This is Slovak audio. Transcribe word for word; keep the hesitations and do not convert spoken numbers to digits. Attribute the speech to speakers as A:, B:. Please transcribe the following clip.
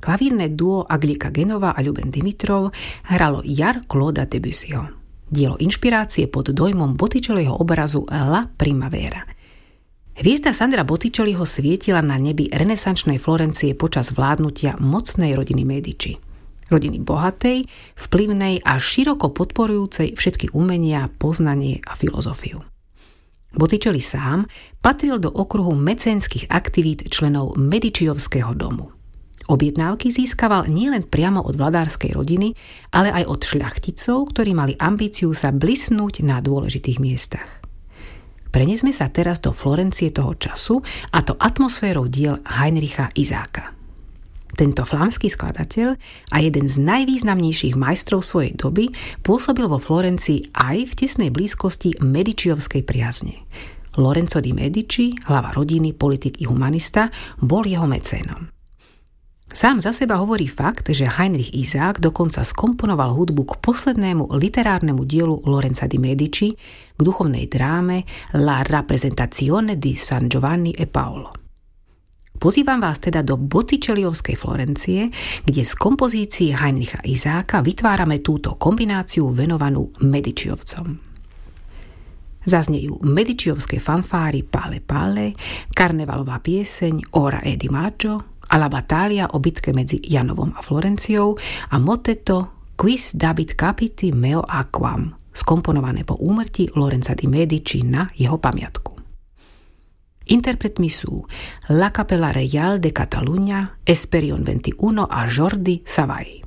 A: klavírne duo Aglika Genova a Ľuben Dimitrov hralo jar Clauda Debussyho. Dielo inšpirácie pod dojmom Botticelliho obrazu La Primavera. Hviezda Sandra Botticelliho svietila na nebi renesančnej Florencie počas vládnutia mocnej rodiny Medici. Rodiny bohatej, vplyvnej a široko podporujúcej všetky umenia, poznanie a filozofiu. Botticelli sám patril do okruhu mecénskych aktivít členov Mediciovského domu. Objednávky získaval nielen priamo od vladárskej rodiny, ale aj od šľachticov, ktorí mali ambíciu sa blisnúť na dôležitých miestach. Prenesme sa teraz do Florencie toho času, a to atmosférou diel Heinricha Izáka. Tento flámsky skladateľ a jeden z najvýznamnejších majstrov svojej doby pôsobil vo Florencii aj v tesnej blízkosti Mediciovskej priazne. Lorenzo di Medici, hlava rodiny, politik i humanista, bol jeho mecénom. Sám za seba hovorí fakt, že Heinrich Izák dokonca skomponoval hudbu k poslednému literárnemu dielu Lorenza di Medici, k duchovnej dráme La rappresentazione di San Giovanni e Paolo. Pozývam vás teda do Botticelliovskej Florencie, kde z kompozícií Heinricha Izáka vytvárame túto kombináciu venovanú Mediciovcom. Zaznejú Mediciovské fanfáry Pale Pale, karnevalová pieseň Ora e di Maggio, alla battaglia o bitke medzi Janovom a Florenciou a motetto Quis dabit capiti meo aquam, skomponované po úmrtí Lorenza di Medici na jeho pamiatku. Interpretmi sú La Capella Real de Catalunya, Esperion ventuno a Jordi Savall.